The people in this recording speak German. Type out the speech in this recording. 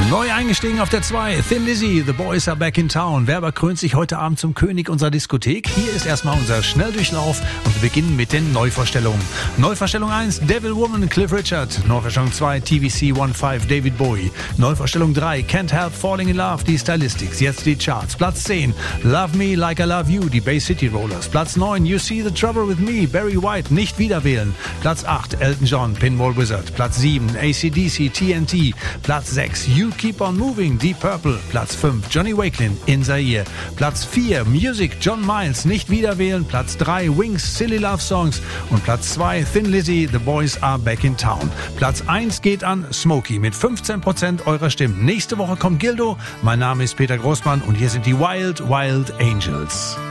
Neu eingestiegen auf der 2, Thin Lizzy, The Boys Are Back in Town. Wer krönt sich heute Abend zum König unserer Diskothek? Hier ist erstmal unser Schnelldurchlauf und wir beginnen mit den Neuvorstellungen. Neuvorstellung 1, Devil Woman, Cliff Richard. Neuvorstellung 2, TVC 15, David Bowie. Neuvorstellung 3, Can't Help Falling in Love, die Stylistics. Jetzt die Charts. Platz 10, Love Me Like I Love You, die Bay City Rollers. Platz 9, You See the Trouble with Me, Barry White, nicht wiederwählen. Platz 8, Elton John, Pinball Wizard. Platz 7, AC/DC, TNT. Platz 6, You Keep on Moving, Deep Purple. Platz 5, Johnny Wakelin, In Zaire. Platz 4, Music, John Miles, nicht wiederwählen. Platz 3, Wings, Silly Love Songs. Und Platz 2, Thin Lizzy, The Boys Are Back in Town. Platz 1 geht an Smokey mit 15% eurer Stimmen. Nächste Woche kommt Gildo. Mein Name ist Peter Großmann und hier sind die Wild Wild Angels.